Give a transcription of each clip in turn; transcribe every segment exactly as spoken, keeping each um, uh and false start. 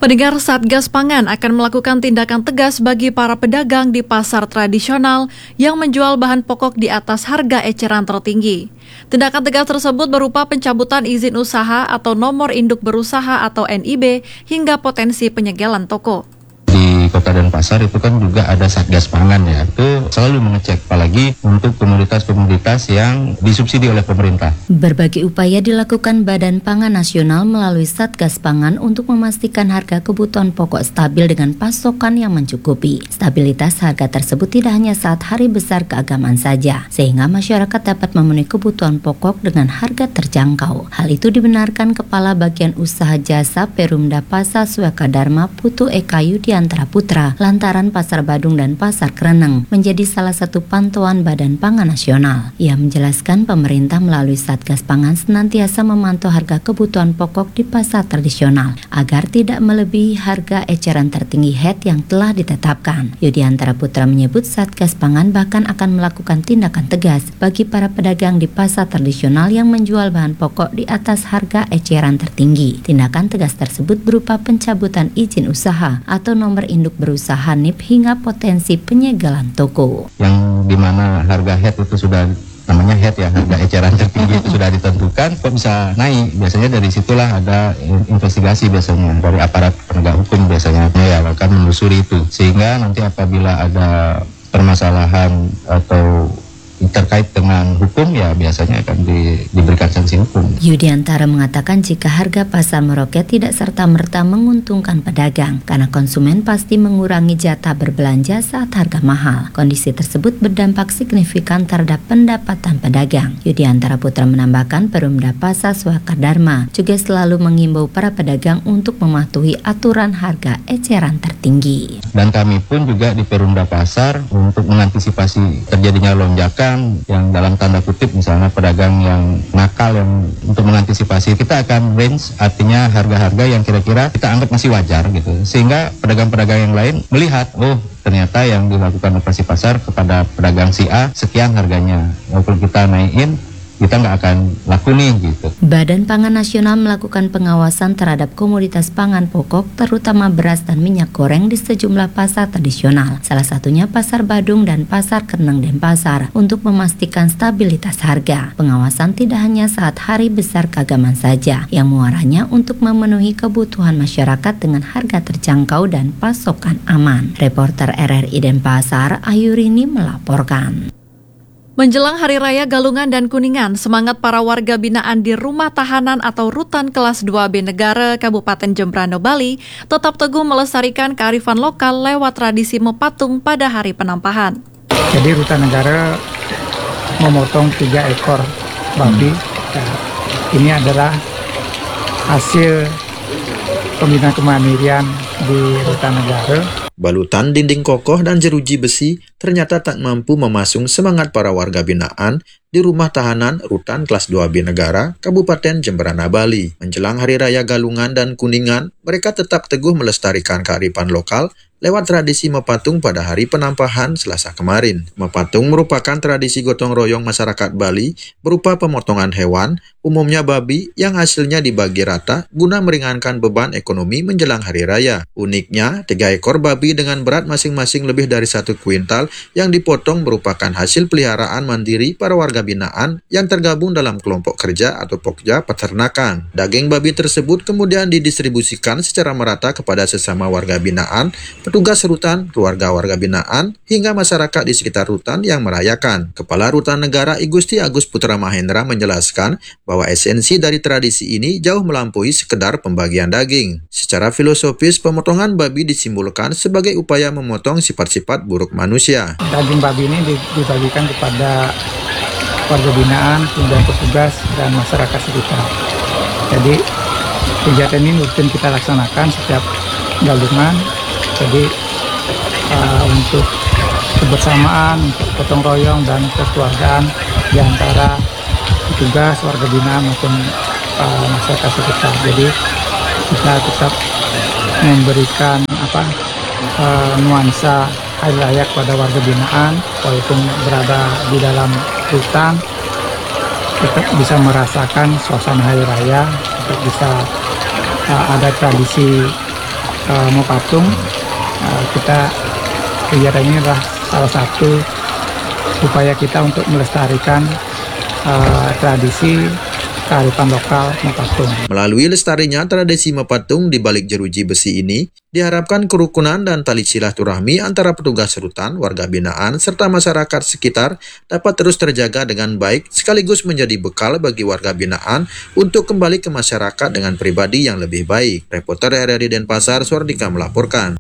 Pendengar, Satgas Pangan akan melakukan tindakan tegas bagi para pedagang di pasar tradisional yang menjual bahan pokok di atas harga eceran tertinggi. Tindakan tegas tersebut berupa pencabutan izin usaha atau nomor induk berusaha atau N I B hingga potensi penyegelan toko. Di Kota Denpasar itu kan juga ada Satgas Pangan ya, itu selalu mengecek apalagi untuk komoditas-komoditas yang disubsidi oleh pemerintah. Berbagai upaya dilakukan Badan Pangan Nasional melalui Satgas Pangan untuk memastikan harga kebutuhan pokok stabil dengan pasokan yang mencukupi. Stabilitas harga tersebut tidak hanya saat hari besar keagamaan saja, sehingga masyarakat dapat memenuhi kebutuhan pokok dengan harga terjangkau. Hal itu dibenarkan Kepala Bagian Usaha Jasa Perumda Pasar Swekadharma Putu Eka Yudiantara Putra, lantaran Pasar Badung dan Pasar Kreneng menjadi salah satu pantauan Badan Pangan Nasional. Ia menjelaskan pemerintah melalui Satgas Pangan senantiasa memantau harga kebutuhan pokok di pasar tradisional agar tidak melebihi harga eceran tertinggi H E T yang telah ditetapkan. Yudiantara Putra menyebut Satgas Pangan bahkan akan melakukan tindakan tegas bagi para pedagang di pasar tradisional yang menjual bahan pokok di atas harga eceran tertinggi. Tindakan tegas tersebut berupa pencabutan izin usaha atau nomor induk berusaha N I P hingga potensi penyegelan toko. Yang dimana harga H E T itu sudah namanya H E T ya, harga eceran tertinggi itu sudah ditentukan, kok bisa naik? Biasanya dari situlah ada investigasi biasanya dari aparat penegak hukum biasanya ya akan menelusuri itu, sehingga nanti apabila ada permasalahan atau terkait dengan hukum ya biasanya akan di, diberikan sanksi hukum. Yudiantara mengatakan jika harga pasar meroket tidak serta-merta menguntungkan pedagang karena konsumen pasti mengurangi jatah berbelanja saat harga mahal. Kondisi tersebut berdampak signifikan terhadap pendapatan pedagang. Yudiantara Putra menambahkan Perumda Pasar Swekadharma juga selalu mengimbau para pedagang untuk mematuhi aturan harga eceran tertinggi. Dan kami pun juga di Perumda Pasar untuk mengantisipasi terjadinya lonjakan yang dalam tanda kutip misalnya pedagang yang nakal, yang untuk mengantisipasi kita akan range, artinya harga-harga yang kira-kira kita anggap masih wajar gitu, sehingga pedagang-pedagang yang lain melihat oh ternyata yang dilakukan operasi pasar kepada pedagang si A sekian harganya, walaupun kita naikin kita nggak akan laku nih gitu. Badan Pangan Nasional melakukan pengawasan terhadap komoditas pangan pokok terutama beras dan minyak goreng di sejumlah pasar tradisional, salah satunya Pasar Badung dan Pasar Kreneng Denpasar untuk memastikan stabilitas harga. Pengawasan tidak hanya saat hari besar keagamaan saja, yang muaranya untuk memenuhi kebutuhan masyarakat dengan harga terjangkau dan pasokan aman. Reporter R R I Denpasar, Ayurini melaporkan. Menjelang Hari Raya Galungan dan Kuningan, semangat para warga binaan di Rumah Tahanan atau Rutan Kelas dua B Negara Kabupaten Jembrana, Bali tetap teguh melestarikan kearifan lokal lewat tradisi mepatung pada hari penampahan. Jadi Rutan Negara memotong tiga ekor babi. Nah, ini adalah hasil pembinaan kemandirian di Rutan Negara. Balutan dinding kokoh dan jeruji besi ternyata tak mampu memasung semangat para warga binaan di Rumah Tahanan Rutan Kelas dua B Negara, Kabupaten Jembrana, Bali. Menjelang Hari Raya Galungan dan Kuningan, mereka tetap teguh melestarikan kearifan lokal lewat tradisi mepatung pada hari penampahan Selasa kemarin. Mepatung merupakan tradisi gotong royong masyarakat Bali berupa pemotongan hewan, umumnya babi, yang hasilnya dibagi rata guna meringankan beban ekonomi menjelang hari raya. Uniknya, tiga ekor babi dengan berat masing-masing lebih dari satu kuintal yang dipotong merupakan hasil peliharaan mandiri para warga binaan yang tergabung dalam kelompok kerja atau pokja peternakan. Daging babi tersebut kemudian didistribusikan secara merata kepada sesama warga binaan, petugas rutan, keluarga warga binaan, hingga masyarakat di sekitar rutan yang merayakan. Kepala Rutan Negara I Gusti Agus Putra Mahendra menjelaskan bahwa esensi dari tradisi ini jauh melampaui sekedar pembagian daging. Secara filosofis, pemotongan babi disimbolkan sebagai upaya memotong sifat-sifat buruk manusia. Daging babi ini dibagikan kepada warga binaan, kemudian petugas, dan masyarakat sekitar. Jadi kegiatan ini rutin kita laksanakan setiap galungan. Jadi uh, untuk kebersamaan, untuk gotong royong dan kekeluargaan di antara petugas, warga binaan maupun uh, masyarakat sekitar. Jadi kita tetap memberikan apa uh, nuansa hari raya kepada warga binaan, walaupun berada di dalam hutan, tetap bisa merasakan suasana hari raya, tetap bisa uh, ada tradisi uh, mau patung, uh, kita kegiatan ini adalah salah satu upaya kita untuk melestarikan uh, tradisi kearifan lokal Mepatung. Melalui lestarinya tradisi Mepatung di balik jeruji besi ini, diharapkan kerukunan dan tali silaturahmi antara petugas rutan, warga binaan, serta masyarakat sekitar dapat terus terjaga dengan baik, sekaligus menjadi bekal bagi warga binaan untuk kembali ke masyarakat dengan pribadi yang lebih baik. Reporter R R I Denpasar, Suardika melaporkan.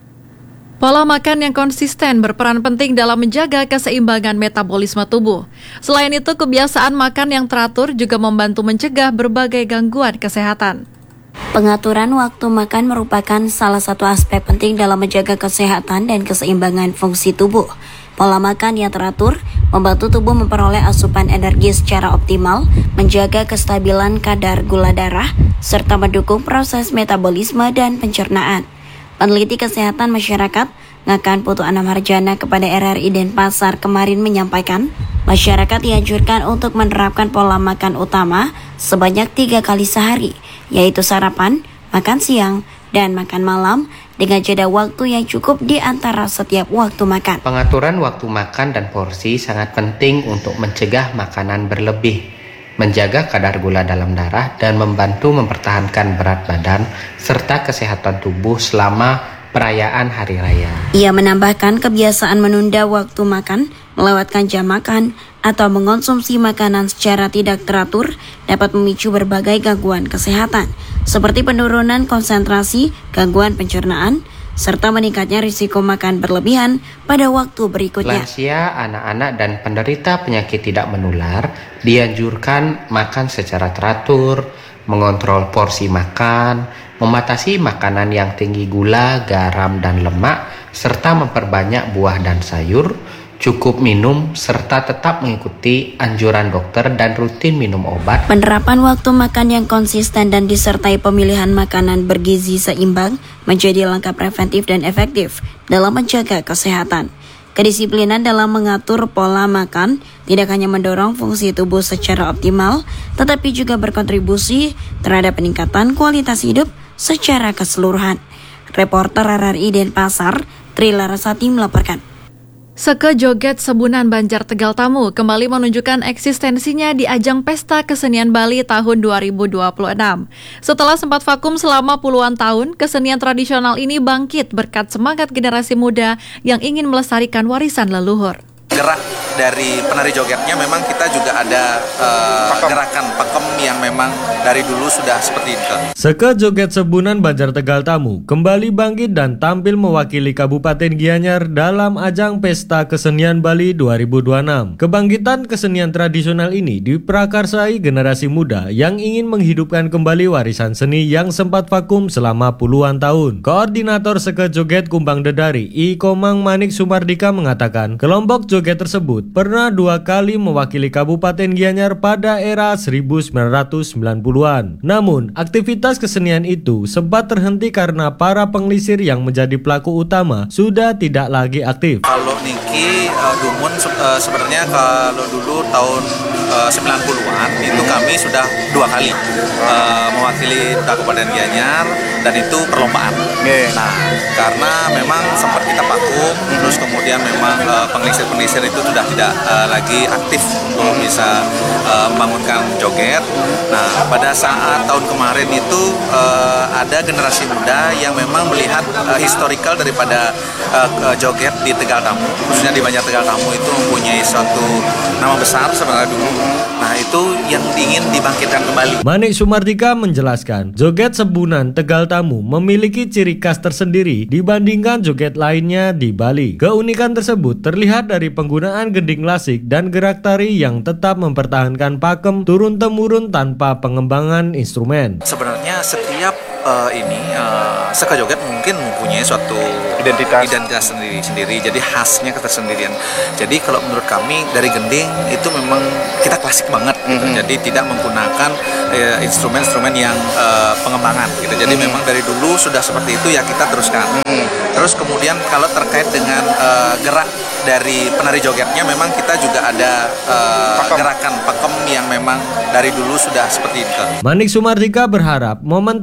Pola makan yang konsisten berperan penting dalam menjaga keseimbangan metabolisme tubuh. Selain itu, kebiasaan makan yang teratur juga membantu mencegah berbagai gangguan kesehatan. Pengaturan waktu makan merupakan salah satu aspek penting dalam menjaga kesehatan dan keseimbangan fungsi tubuh. Pola makan yang teratur membantu tubuh memperoleh asupan energi secara optimal, menjaga kestabilan kadar gula darah, serta mendukung proses metabolisme dan pencernaan. Peneliti Kesehatan Masyarakat Ngakan Putu Anam Harjana kepada R R I Denpasar kemarin menyampaikan, masyarakat dianjurkan untuk menerapkan pola makan utama sebanyak tiga kali sehari, yaitu sarapan, makan siang, dan makan malam dengan jeda waktu yang cukup di antara setiap waktu makan. Pengaturan waktu makan dan porsi sangat penting untuk mencegah makanan berlebih, menjaga kadar gula dalam darah, dan membantu mempertahankan berat badan serta kesehatan tubuh selama perayaan hari raya. Ia menambahkan kebiasaan menunda waktu makan, melewatkan jam makan, atau mengonsumsi makanan secara tidak teratur dapat memicu berbagai gangguan kesehatan, seperti penurunan konsentrasi, gangguan pencernaan, serta meningkatnya risiko makan berlebihan pada waktu berikutnya. Lansia, anak-anak, dan penderita penyakit tidak menular dianjurkan makan secara teratur, mengontrol porsi makan, membatasi makanan yang tinggi gula, garam, dan lemak, serta memperbanyak buah dan sayur, cukup minum, serta tetap mengikuti anjuran dokter dan rutin minum obat. Penerapan waktu makan yang konsisten dan disertai pemilihan makanan bergizi seimbang menjadi langkah preventif dan efektif dalam menjaga kesehatan. Kedisiplinan dalam mengatur pola makan tidak hanya mendorong fungsi tubuh secara optimal, tetapi juga berkontribusi terhadap peningkatan kualitas hidup secara keseluruhan. Reporter R R I Denpasar, Tri Larasati melaporkan. Seke Joget Sebunan Banjar Tegal Tamu kembali menunjukkan eksistensinya di ajang Pesta Kesenian Bali tahun dua ribu dua puluh enam. Setelah sempat vakum selama puluhan tahun, kesenian tradisional ini bangkit berkat semangat generasi muda yang ingin melestarikan warisan leluhur. Gerak dari penari jogetnya memang kita juga ada uh, gerakan pakem yang memang dari dulu sudah seperti itu. Seke Joget Sebunan Banjar Tegal Tamu kembali bangkit dan tampil mewakili Kabupaten Gianyar dalam ajang Pesta Kesenian Bali dua ribu dua puluh enam. Kebangkitan kesenian tradisional ini diprakarsai generasi muda yang ingin menghidupkan kembali warisan seni yang sempat vakum selama puluhan tahun. Koordinator Seke Joget Kumbang Dedari I Komang Manik Sumardika mengatakan, kelompok joget tersebut pernah dua kali mewakili Kabupaten Gianyar pada era seribu sembilan ratus sembilan puluhan. Namun, aktivitas kesenian itu sempat terhenti karena para penglisir yang menjadi pelaku utama sudah tidak lagi aktif. Kalau Niki uh, Dumun uh, sebenarnya kalau dulu tahun uh, sembilan puluhan itu kami sudah dua kali uh, mewakili Kabupaten Gianyar dan itu perlombaan. Nah, karena memang sempat kita vakum, terus kemudian memang uh, penglisir-penglisir itu sudah tidak uh, lagi aktif untuk bisa uh, membangunkan joget. Nah, pada saat tahun kemarin itu uh, ada generasi muda yang memang melihat uh, historical daripada uh, joget di Tegal Tamu, khususnya di Banjar Tegal Tamu itu mempunyai suatu nama besar sebenarnya dulu. Nah, itu yang ingin dibangkitkan kembali. Manik Sumardika menjelaskan, joget Sebunan Tegal Tamu memiliki ciri khas tersendiri dibandingkan joget lainnya di Bali. Keunikan tersebut terlihat dari penggunaan gending lasik dan gerak tari yang tetap mempertahankan pakem turun-temurun tanpa pengembangan instrumen. Sebenarnya setiap uh, ini uh, Seke Joget mungkin mempunyai suatu identitas identitas sendiri-sendiri, jadi khasnya ketersendirian. Jadi kalau menurut kami dari gending itu memang kita klasik banget, gitu. Mm-hmm. Jadi tidak menggunakan uh, instrumen-instrumen yang uh, pengembangan, gitu. Jadi mm-hmm. memang dari dulu sudah seperti itu ya kita teruskan. Mm-hmm. Terus kemudian kalau terkait dengan uh, gerak dari penari jogetnya memang kita juga ada uh, gerakan pakem yang memang dari dulu sudah seperti itu. Manik Sumardika berharap momentum P K B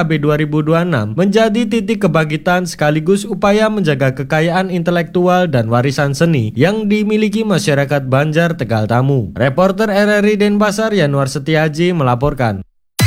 K B dua ribu dua puluh enam menjadi titik kebangkitan sekaligus upaya menjaga kekayaan intelektual dan warisan seni yang dimiliki masyarakat Banjar Tegal Tamu. Reporter R R I Denpasar Yanuar Setiaji melaporkan.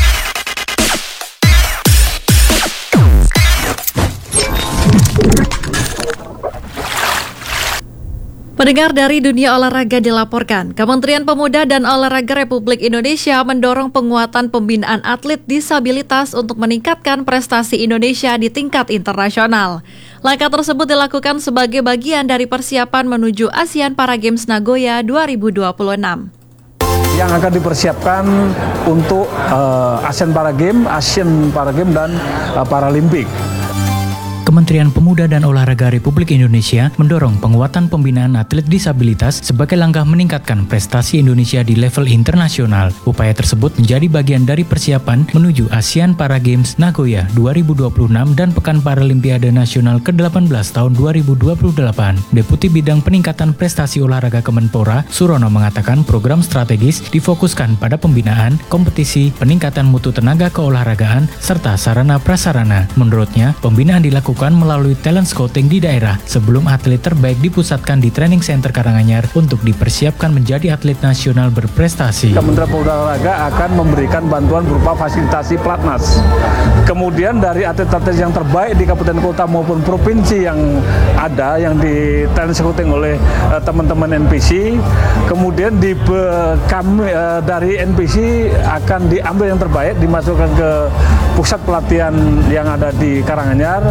Pendengar dari dunia olahraga dilaporkan, Kementerian Pemuda dan Olahraga Republik Indonesia mendorong penguatan pembinaan atlet disabilitas untuk meningkatkan prestasi Indonesia di tingkat internasional. Langkah tersebut dilakukan sebagai bagian dari persiapan menuju ASEAN Para Games Nagoya dua ribu dua puluh enam. Yang akan dipersiapkan untuk uh, ASEAN Para Games, Asian Para Games dan uh, Paralimpik. Kementerian Pemuda dan Olahraga Republik Indonesia mendorong penguatan pembinaan atlet disabilitas sebagai langkah meningkatkan prestasi Indonesia di level internasional. Upaya tersebut menjadi bagian dari persiapan menuju ASEAN Para Games Nagoya dua ribu dua puluh enam dan Pekan Paralimpiade Nasional ke delapan belas tahun dua ribu dua puluh delapan. Deputi Bidang Peningkatan Prestasi Olahraga Kemenpora, Surono mengatakan program strategis difokuskan pada pembinaan, kompetisi, peningkatan mutu tenaga keolahragaan, serta sarana prasarana. Menurutnya, pembinaan dilakukan melalui talent scouting di daerah sebelum atlet terbaik dipusatkan di Training Center Karanganyar untuk dipersiapkan menjadi atlet nasional berprestasi. Kementerian Pemuda dan Olahraga akan memberikan bantuan berupa fasilitasi pelatnas. Kemudian dari atlet-atlet yang terbaik di kabupaten kota maupun provinsi yang ada yang di talent scouting oleh uh, teman-teman N P C, kemudian di be, kami uh, dari N P C akan diambil yang terbaik dimasukkan ke pusat pelatihan yang ada di Karanganyar.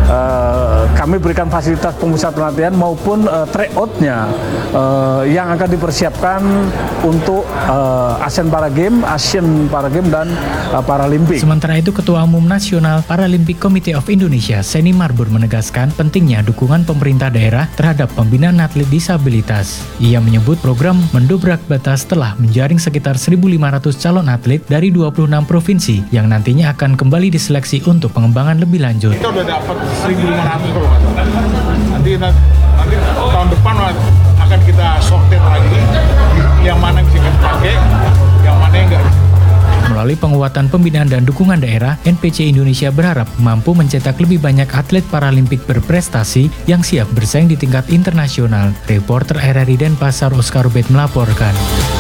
Uh, kami berikan fasilitas pemusat pelatihan maupun uh, tryout-nya uh, yang akan dipersiapkan untuk uh, ASEAN Para Games, Asian Para Games dan uh, Paralimpik. Sementara itu, Ketua Umum Nasional Paralympic Committee of Indonesia, Seni Marbur, menegaskan pentingnya dukungan pemerintah daerah terhadap pembinaan atlet disabilitas. Ia menyebut program mendobrak batas telah menjaring sekitar seribu lima ratus calon atlet dari dua puluh enam provinsi yang nantinya akan kembali diseleksi untuk pengembangan lebih lanjut. Kita udah dapat seribu lima ratus kalau nggak salah. Nanti, nanti tahun depan akan kita sortir lagi yang mana bisa kita pakai, yang mana yang enggak. Melalui penguatan pembinaan dan dukungan daerah, N P C Indonesia berharap mampu mencetak lebih banyak atlet paralimpik berprestasi yang siap bersaing di tingkat internasional. Reporter R R I Denpasar Oscar Ubed melaporkan.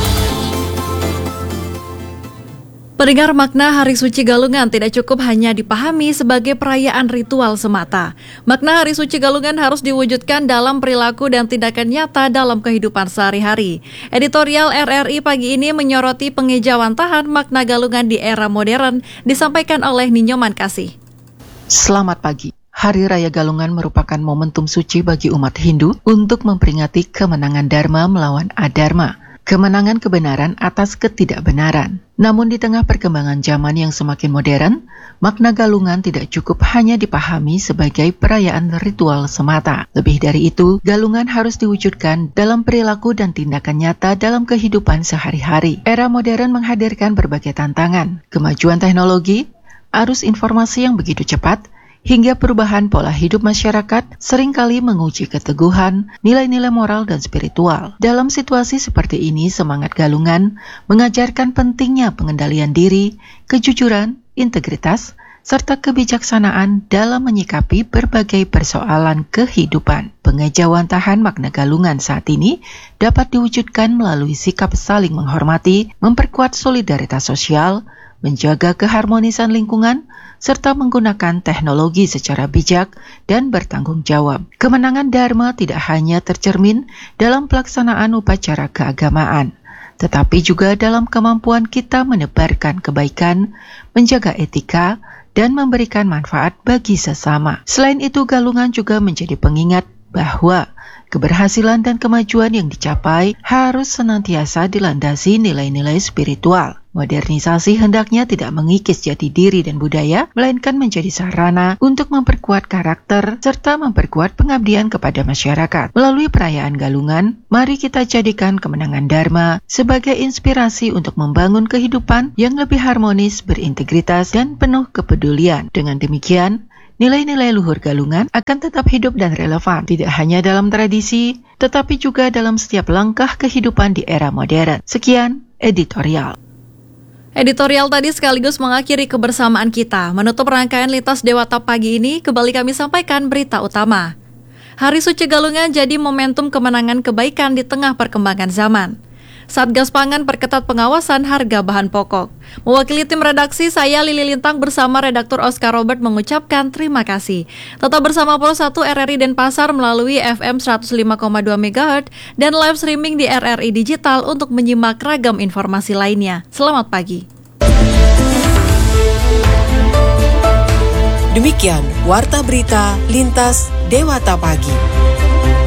Pendengar, makna Hari Suci Galungan tidak cukup hanya dipahami sebagai perayaan ritual semata. Makna Hari Suci Galungan harus diwujudkan dalam perilaku dan tindakan nyata dalam kehidupan sehari-hari. Editorial R R I pagi ini menyoroti pengejawantahan makna Galungan di era modern, disampaikan oleh Ninyoman Kasih. Selamat pagi. Hari Raya Galungan merupakan momentum suci bagi umat Hindu untuk memperingati kemenangan Dharma melawan Adharma. Kemenangan kebenaran atas ketidakbenaran. Namun di tengah perkembangan zaman yang semakin modern, makna Galungan tidak cukup hanya dipahami sebagai perayaan ritual semata. Lebih dari itu, Galungan harus diwujudkan dalam perilaku dan tindakan nyata dalam kehidupan sehari-hari. Era modern menghadirkan berbagai tantangan, kemajuan teknologi, arus informasi yang begitu cepat, hingga perubahan pola hidup masyarakat seringkali menguji keteguhan, nilai-nilai moral dan spiritual. Dalam situasi seperti ini, semangat Galungan mengajarkan pentingnya pengendalian diri, kejujuran, integritas, serta kebijaksanaan dalam menyikapi berbagai persoalan kehidupan. Pengejawantahan makna Galungan saat ini dapat diwujudkan melalui sikap saling menghormati, memperkuat solidaritas sosial, menjaga keharmonisan lingkungan, serta menggunakan teknologi secara bijak dan bertanggung jawab. Kemenangan Dharma tidak hanya tercermin dalam pelaksanaan upacara keagamaan, tetapi juga dalam kemampuan kita menebarkan kebaikan, menjaga etika, dan memberikan manfaat bagi sesama. Selain itu, Galungan juga menjadi pengingat bahwa keberhasilan dan kemajuan yang dicapai harus senantiasa dilandasi nilai-nilai spiritual. Modernisasi hendaknya tidak mengikis jati diri dan budaya, melainkan menjadi sarana untuk memperkuat karakter serta memperkuat pengabdian kepada masyarakat. Melalui perayaan Galungan, mari kita jadikan kemenangan Dharma sebagai inspirasi untuk membangun kehidupan yang lebih harmonis, berintegritas, dan penuh kepedulian. Dengan demikian, nilai-nilai luhur Galungan akan tetap hidup dan relevan, tidak hanya dalam tradisi, tetapi juga dalam setiap langkah kehidupan di era modern. Sekian, editorial. Editorial tadi sekaligus mengakhiri kebersamaan kita. Menutup rangkaian Lintas Dewata pagi ini, kembali kami sampaikan berita utama. Hari Suci Galungan jadi momentum kemenangan kebaikan di tengah perkembangan zaman. Satgas Pangan perketat pengawasan harga bahan pokok. Mewakili tim redaksi, saya Lili Lintang bersama redaktur Oscar Robert mengucapkan terima kasih. Tetap bersama Pro satu R R I Denpasar melalui F M seratus lima koma dua megahertz dan live streaming di R R I Digital untuk menyimak ragam informasi lainnya. Selamat pagi. Demikian Warta Berita Lintas Dewata Pagi.